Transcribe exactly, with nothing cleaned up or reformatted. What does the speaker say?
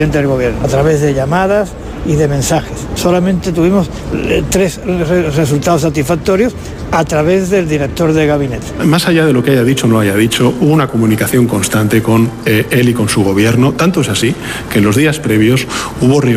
del gobierno, a través de llamadas y de mensajes. Solamente tuvimos eh, tres re resultados satisfactorios a través del director de gabinete. Más allá de lo que haya dicho o no haya dicho, hubo una comunicación constante con eh, él y con su gobierno. Tanto es así que en los días previos hubo reuniones